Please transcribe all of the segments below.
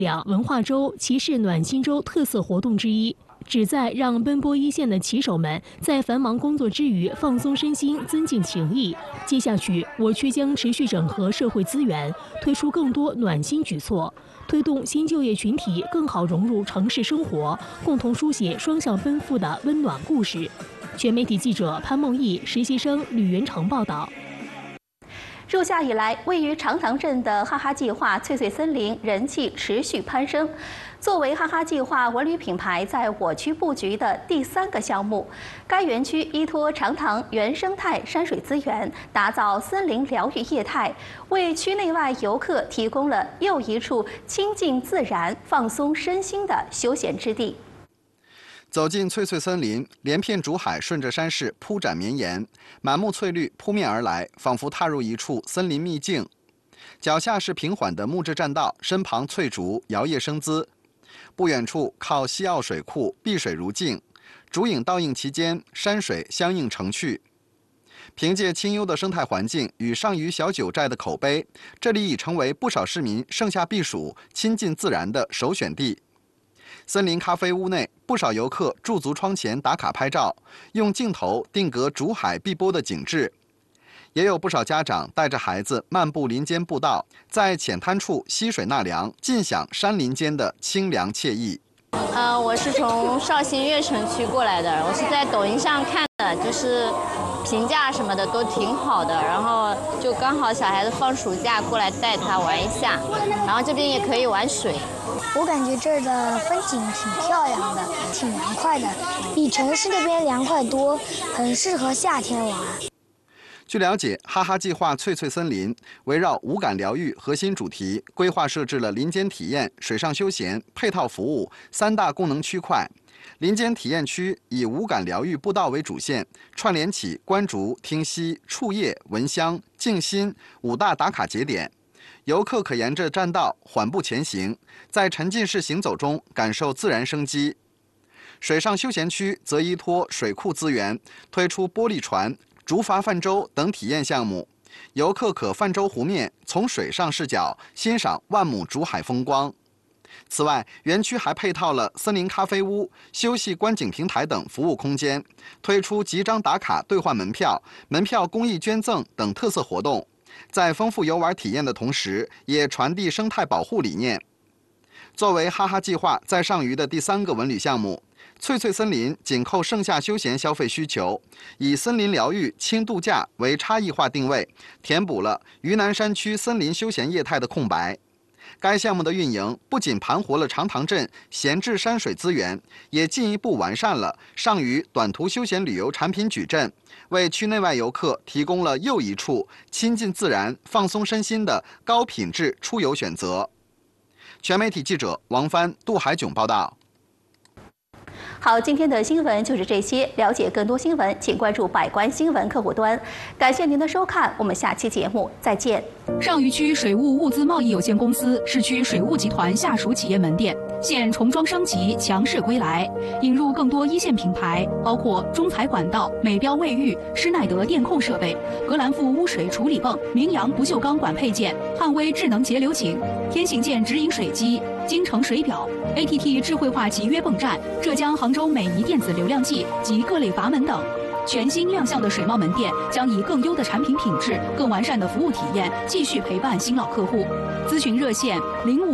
文化周其是暖心周特色活动之一，旨在让奔波一线的骑手们在繁忙工作之余放松身心、增进情谊。接下去，我区将持续整合社会资源，推出更多暖心举措，推动新就业群体更好融入城市生活，共同书写双向奔赴的温暖故事。全媒体记者潘梦毅、实习生吕元成报道。 入夏以来，位于长塘镇的哈哈计划翠翠森林人气持续攀升。作为哈哈计划文旅品牌在我区布局的第3个项目，该园区依托长塘原生态山水资源，打造森林疗愈业态，为区内外游客提供了又一处亲近自然、放松身心的休闲之地。 走进翠翠森林，连片竹海顺着山势铺展绵延，满目翠绿扑面而来，仿佛踏入一处森林秘境。脚下是平缓的木质栈道，身旁翠竹摇曳生姿。不远处靠西澳水库，碧水如镜，竹影倒映其间，山水相映成趣。凭借清幽的生态环境与上虞小九寨的口碑，这里已成为不少市民盛夏避暑、亲近自然的首选地。森林咖啡屋内，不少游客驻足窗前打卡拍照，用镜头定格竹海碧波的景致。也有不少家长带着孩子漫步林间步道，在浅滩处溪水纳凉，尽享山林间的清凉惬意。 我是从绍兴悦城区过来的，我是在抖音上看的，就是评价什么的都挺好的，然后就刚好小孩子放暑假过来带他玩一下，然后这边也可以玩水。 我感觉这儿的风景挺漂亮的，挺凉快的，比城市那边凉快多，很适合夏天玩。 据了解，哈哈计划翠翠森林围绕五感疗愈核心主题，规划设置了林间体验、水上休闲、配套服务3大功能区块。林间体验区以五感疗愈步道为主线，串联起观竹、听溪、触叶、闻香、静心5大打卡节点。游客可沿着栈道缓步前行，在沉浸式行走中感受自然生机。水上休闲区则依托水库资源，推出玻璃船、竹筏泛舟等体验项目，游客可泛舟湖面，从水上视角欣赏万亩竹海风光。此外，园区还配套了森林咖啡屋、休息观景平台等服务空间，推出集章打卡兑换门票、门票公益捐赠等特色活动，在丰富游玩体验的同时，也传递生态保护理念。作为哈哈计划在上虞的第3个文旅项目，翠翠森林紧扣盛夏休闲消费需求，以森林疗愈、轻度假为差异化定位，填补了渝南山区森林休闲业态的空白。该项目的运营不仅盘活了长塘镇闲置山水资源，也进一步完善了上虞短途休闲旅游产品矩阵，为区内外游客提供了又一处亲近自然、放松身心的高品质出游选择。全媒体记者王帆、杜海炯报道。 好，今天的新闻就是这些。了解更多新闻，请关注百官新闻客户端。感谢您的收看，我们下期节目再见。 上虞区水务物资贸易有限公司市区水务集团下属企业门店现重装升级，强势归来，引入更多一线品牌，包括中材管道、美标卫浴、施耐德电控设备、格兰富污水处理泵、明阳不锈钢管配件、汉威智能节流井、天行健直饮水机、京城水表、ATT 智慧化集约泵站、浙江杭州美仪电子流量计及各类阀门等。全新亮相的水贸门店将以更优的产品品质、更完善的服务体验，继续陪伴新老客户。咨询热线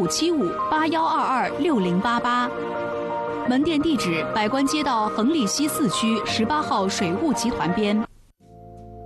057581226088。门店地址：百官街道恒利西4区18号水务集团边。